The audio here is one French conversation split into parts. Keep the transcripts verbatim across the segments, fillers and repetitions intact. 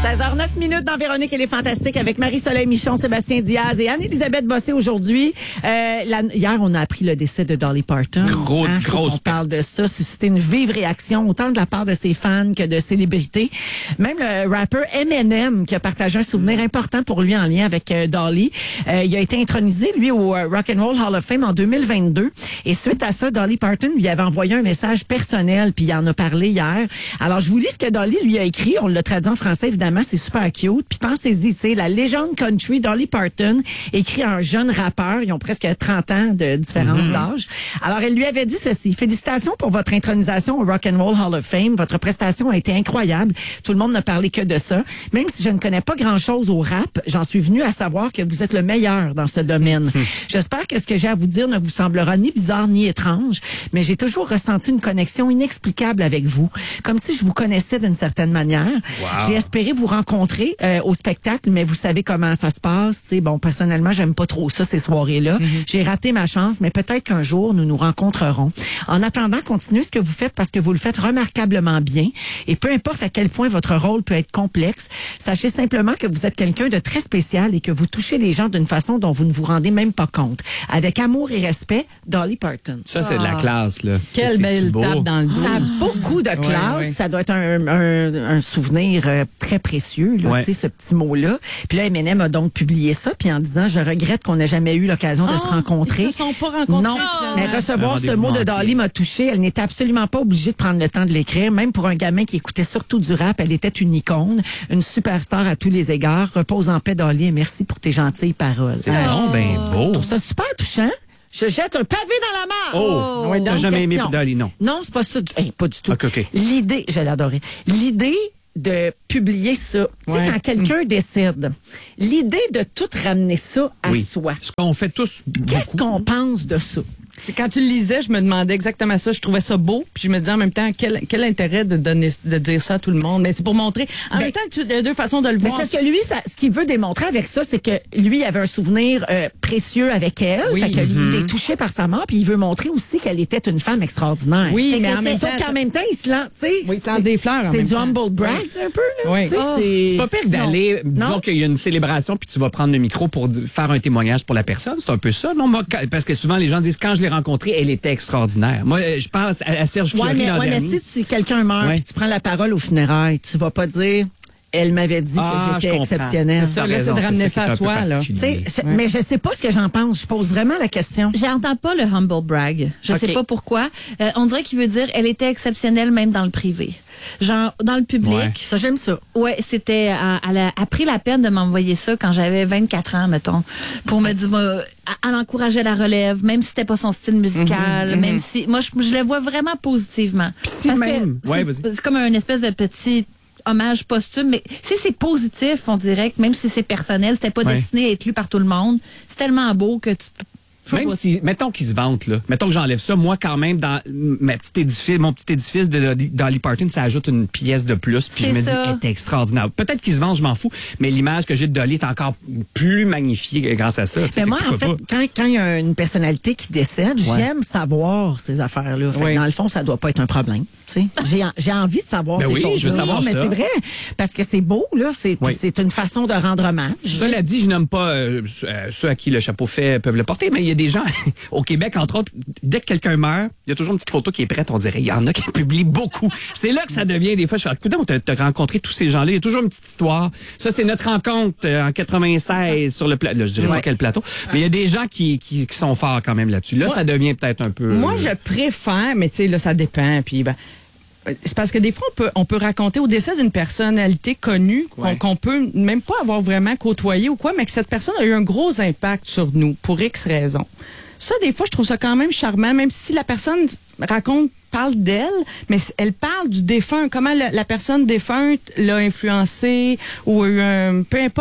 seize heures neuf minutes dans Véronique et les Fantastiques avec Marie-Soleil Michon, Sébastien Diaz et Anne-Élisabeth Bossé aujourd'hui. Euh, la, hier, on a appris le décès de Dolly Parton. Gros, hein, grosse on parle de ça, susciter une vive réaction, autant de la part de ses fans que de célébrités. Même le rappeur Eminem qui a partagé un souvenir important pour lui en lien avec euh, Dolly. Euh, il a été intronisé, lui, au euh, Rock and Roll Hall of Fame en deux mille vingt-deux. Et suite à ça, Dolly Parton lui avait envoyé un message personnel, puis il en a parlé hier. Alors, je vous lis ce que Dolly lui a écrit. On l'a traduit en français, évidemment. C'est super cute. Puis pensez-y, tu sais, la légende country Dolly Parton écrit à un jeune rappeur. Ils ont presque trente ans de différence mm-hmm. d'âge. Alors, elle lui avait dit ceci. Félicitations pour votre intronisation au Rock and Roll Hall of Fame. Votre prestation a été incroyable. Tout le monde n'a parlé que de ça. Même si je ne connais pas grand-chose au rap, j'en suis venue à savoir que vous êtes le meilleur dans ce domaine. Mm-hmm. J'espère que ce que j'ai à vous dire ne vous semblera ni bizarre ni étrange, mais j'ai toujours ressenti une connexion inexplicable avec vous. Comme si je vous connaissais d'une certaine manière. Wow. J'ai espéré vous rencontrer euh, au spectacle, mais vous savez comment ça se passe. T'sais, bon, personnellement, j'aime pas trop ça, ces soirées-là. Mm-hmm. J'ai raté ma chance, mais peut-être qu'un jour, nous nous rencontrerons. En attendant, continuez ce que vous faites parce que vous le faites remarquablement bien. Et peu importe à quel point votre rôle peut être complexe, sachez simplement que vous êtes quelqu'un de très spécial et que vous touchez les gens d'une façon dont vous ne vous rendez même pas compte. Avec amour et respect, Dolly Parton. Ça, c'est ah. de la classe, là. Quelle belle tape dans le dos. Ça a beaucoup de classe. Ouais, ouais. Ça doit être un, un, un souvenir euh, très précieux, là, ouais. tu sais, ce petit mot-là. Puis là, Eminem a donc publié ça, puis en disant, je regrette qu'on n'ait jamais eu l'occasion oh, de se rencontrer. Ils se sont pas rencontrés. Non, oh. mais recevoir ce mot de Dolly m'a touchée. Elle n'était absolument pas obligée de prendre le temps de l'écrire. Même pour un gamin qui écoutait surtout du rap, elle était une icône, une superstar à tous les égards. Repose en paix, Dolly, et merci pour tes gentilles paroles. C'est bon, ben beau. Je trouve ça super touchant. Je jette un pavé dans la mare. Oh, oui, t'as jamais aimé Dolly, non? Non, c'est pas ça. Du... Hey, pas du tout. Okay, okay. L'idée, je l'adorais. L'idée de publier ça, ouais. tu sais, quand quelqu'un mmh. décède, l'idée de tout ramener ça à oui. soi. Ce qu'on fait tous. Qu'est-ce qu'on pense de ça? C'est quand tu le lisais, je me demandais exactement ça. Je trouvais ça beau, puis je me disais en même temps quel, quel intérêt de donner, de dire ça à tout le monde. Mais c'est pour montrer. En ben, même temps, il y a deux façons de le voir. Mais c'est ce que lui, ça, ce qu'il veut démontrer avec ça, c'est que lui il avait un souvenir euh, précieux avec elle. Oui. Fait que lui, mm-hmm. il est touché par sa mort, puis il veut montrer aussi qu'elle était une femme extraordinaire. Oui, mais en même sauf temps, qu'en même temps, il se lance, tu sais. Oui, il se lance des fleurs. C'est du humble brag oui. un peu. Là. Oui. Oh, c'est... c'est pas pire d'aller, non. disons non. qu'il y a une célébration, puis tu vas prendre le micro pour faire un témoignage pour la personne. C'est un peu ça, non? Moi, parce que souvent les gens disent quand je l'ai rencontrée, elle était extraordinaire. Moi, je pense à Serge Fiori. Ouais, mais, l'an ouais, mais si tu, quelqu'un meurt et ouais. tu prends la parole aux funérailles, tu vas pas dire elle m'avait dit ah, que j'étais exceptionnelle. C'est ça, là, c'est de ramener ça, ça à soi. Là. Ouais. Mais je sais pas ce que j'en pense. Je pose vraiment la question. J'entends pas le humble brag. Je okay. sais pas pourquoi. Euh, on dirait qu'il veut dire elle était exceptionnelle même dans le privé. Genre, dans le public. Ouais. Ça, j'aime ça. Ouais, c'était, euh, elle a, a pris la peine de m'envoyer ça quand j'avais vingt-quatre ans, mettons, pour me dire, euh, elle encourageait la relève, même si c'était pas son style musical, mm-hmm, même mm-hmm. si, moi, je, je le vois vraiment positivement. Si parce même. que Ouais, c'est, c'est comme une espèce de petit hommage posthume, mais si c'est positif, on dirait que même si c'est personnel, c'était pas ouais. destiné à être lu par tout le monde, c'est tellement beau que tu peux. Même si, mettons qu'ils se vantent, là. Mettons que j'enlève ça. Moi, quand même, dans ma petite édifice, mon petit édifice de Dolly Parton, ça ajoute une pièce de plus. Puis je me ça. dis, elle est extraordinaire. Peut-être qu'ils se vantent, je m'en fous. Mais l'image que j'ai de Dolly est encore plus magnifiée grâce à ça. Mais moi, en fait, quand, quand il y a une personnalité qui décède, ouais. j'aime savoir ces affaires-là. Fait oui. Dans le fond, ça doit pas être un problème. J'ai, j'ai envie de savoir ben ces oui, choses-là. Je veux savoir mais ça. c'est vrai. Parce que c'est beau, là. C'est, oui. c'est une façon de rendre hommage. Cela dit, je nomme pas euh, ceux à qui le chapeau fait peuvent le porter, mais il y a des gens au Québec, entre autres, dès que quelqu'un meurt, il y a toujours une petite photo qui est prête. On dirait, il y en a qui publient beaucoup. C'est là que ça devient, des fois, je fais, écoute, on t'a, t'a rencontré tous ces gens-là. Il y a toujours une petite histoire. Ça, c'est notre rencontre euh, en quatre-vingt-seize sur le plateau. Je dirais ouais. pas quel plateau. Mais il y a des gens qui, qui, qui sont forts quand même là-dessus. Là, moi, ça devient peut-être un peu... Moi, je préfère, mais tu sais, là, ça dépend. Puis, ben, c'est parce que des fois, on peut, on peut raconter au décès d'une personnalité connue ouais. qu'on, qu'on peut même pas avoir vraiment côtoyé ou quoi, mais que cette personne a eu un gros impact sur nous pour X raisons. Ça, des fois, je trouve ça quand même charmant, même si la personne raconte, parle d'elle, mais elle parle du défunt, comment la, la personne défunte l'a influencé ou euh, peu importe.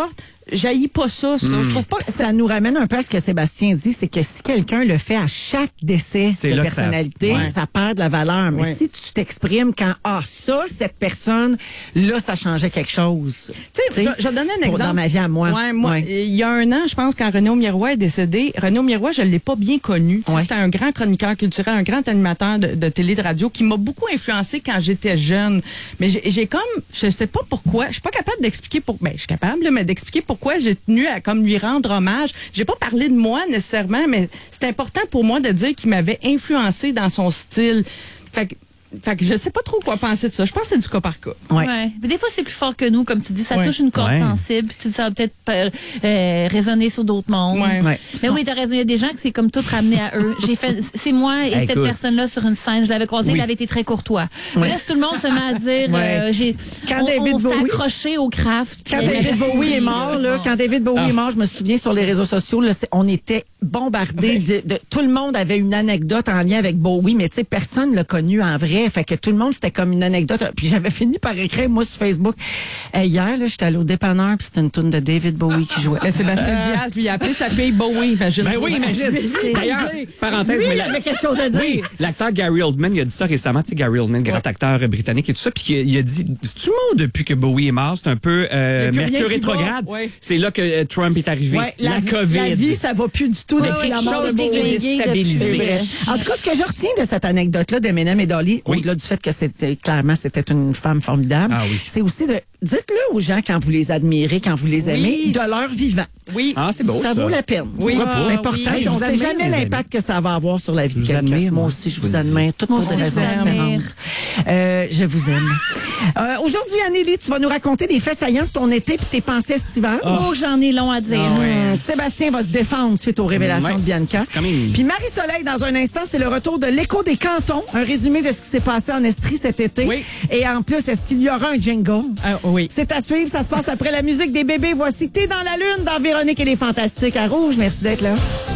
j'haïs pas ça, ça. Mm. Je trouve pas que Ça nous ramène un peu à ce que Sébastien dit, c'est que si quelqu'un le fait à chaque décès C'est de là que ça- personnalité, ouais. ça perd de la valeur. Mais Ouais. si tu t'exprimes quand, ah, ça, cette personne, là, ça changeait quelque chose. Tu sais, je, je vais donner un pour- exemple. dans ma vie à moi. Ouais, moi, Ouais. il y a un an, je pense, quand Renaud Miroir est décédé, Renaud Miroir, je l'ai pas bien connu. Tu sais, Ouais. C'était un grand chroniqueur culturel, un grand animateur de, de télé, de radio, qui m'a beaucoup influencé quand j'étais jeune. Mais j'ai j'ai comme, je sais pas pourquoi, je suis pas capable d'expliquer pour, ben, je suis capable, là, mais d'expliquer pourquoi j'ai tenu à comme lui rendre hommage. J'ai pas parlé de moi nécessairement, mais c'est important pour moi de dire qu'il m'avait influencé dans son style. Fait que, fait que je sais pas trop quoi penser de ça. Je pense que c'est du cas par cas. Ouais. Ouais. Mais des fois, c'est plus fort que nous, comme tu dis, ça Ouais. touche une corde Ouais. sensible, puis tu dis, ça va peut-être euh, euh, résonner sur d'autres mondes. Ouais. Ouais. Mais oui, t'as raison. Il y a des gens que c'est comme tout ramené à eux. J'ai fait, c'est moi et Hey, cette écoute. personne-là sur une scène. Je l'avais croisé, Oui. il avait été très courtois. Mais là, si tout le monde se met à dire, Ouais. euh, j'ai, Quand on, David on s'est Bowie- accroché au craft. Quand puis il David avait Bowie fini, est mort, là, quand David Bowie Ah. est mort, je me souviens sur les réseaux sociaux, là, c'est- on était bombardés de, de- tout le monde avait une anecdote en lien avec Bowie, mais tu sais, personne l'a connu en vrai. Fait que tout le monde, c'était comme une anecdote. Puis j'avais fini par écrire, moi, sur Facebook. Hey, hier, là, j'étais allée au dépanneur, puis c'était une tune de David Bowie qui jouait. Mais Sébastien Diaz, lui, il a appelé sa fille Bowie. Fait juste Ben pour- oui, imagine. D'ailleurs, parenthèse, Lui, mais il la- avait quelque chose à dire. Oui, l'acteur Gary Oldman, il a dit ça récemment, tu sais, Gary Oldman, grand acteur euh, britannique et tout ça, puis il, il a dit, tout le monde, depuis que Bowie est mort, c'est un peu euh, Il y a plus Mercure rien qui va. rétrograde. Ouais. C'est là que euh, Trump est arrivé. Ouais, la, vie- COVID. La vie, ça va plus du tout Ouais, depuis ouais, la quelque mort de chose Bowie. déglingué déstabilisé. C'est vrai. En tout cas, ce que je retiens de cette anecdote-là d'Eminem et Dolly, Oui. au-delà du fait que c'était clairement c'était une femme formidable, Ah oui. c'est aussi de dites-le aux gens quand vous les admirez, quand vous les aimez, Oui. de leur vivant. Oui. Ah, c'est beau. ça, Ça vaut la peine. Oui. Pourquoi pas? C'est important. oui. Je On vous sait admire, jamais les l'impact que ça va avoir sur la vie Je de vous quelqu'un. admire, Moi moi. aussi, je Je vous vous le dis. admire. Toutes Moi pour des aussi, raisons je vous admire. différentes. Euh, je vous aime. Euh, Aujourd'hui, Anneli, tu vas nous raconter des faits saillants de ton été puis tes pensées estivales. Oh, j'en ai long à dire. Hum, Sébastien va se défendre suite aux révélations Ouais. de Bianca. C'est quand même- Puis Marie-Soleil, dans un instant, c'est le retour de l'écho des cantons. Un résumé de ce qui s'est passé en Estrie cet été. Oui. Et en plus, est-ce qu'il y aura un jingle? Ah, oui. C'est à suivre. Ça se passe après la musique des bébés. Voici T'es dans la lune dans Véronique et les Fantastiques à Rouge. Merci d'être là.